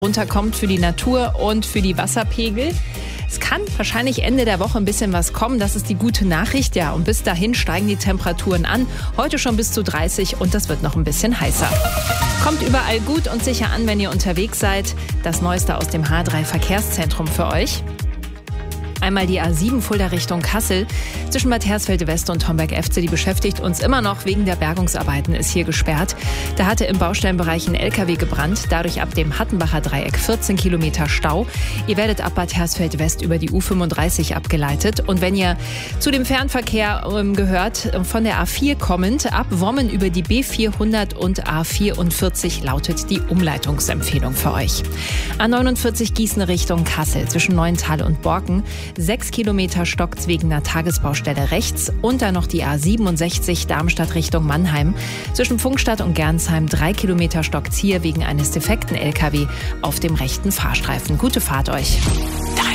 runterkommt für die Natur und für die Wasserpegel. Es kann wahrscheinlich Ende der Woche ein bisschen was kommen. Das ist die gute Nachricht. Ja, und bis dahin steigen die Temperaturen an. Heute schon bis zu 30 und das wird noch ein bisschen heißer. Kommt überall gut und sicher an, wenn ihr unterwegs seid. Das Neueste aus dem H3 Verkehrszentrum für euch. Einmal die A7 Fulda Richtung Kassel. Zwischen Bad Hersfeld West und Homberg-Efze, die beschäftigt uns immer noch wegen der Bergungsarbeiten, ist hier gesperrt. Da hatte im Baustellenbereich ein LKW gebrannt, dadurch ab dem Hattenbacher Dreieck 14 Kilometer Stau. Ihr werdet ab Bad Hersfeld West über die U35 abgeleitet. Und wenn ihr zu dem Fernverkehr gehört, von der A4 kommend, ab Wommen über die B400 und A44 lautet die Umleitungsempfehlung für euch. A49 Gießen Richtung Kassel zwischen Neuental und Borken. 6 Kilometer stockt's wegen einer Tagesbaustelle rechts und dann noch die A67 Darmstadt Richtung Mannheim. Zwischen Pfungstadt und Gernsheim 3 Kilometer stockt's hier wegen eines defekten LKW auf dem rechten Fahrstreifen. Gute Fahrt euch.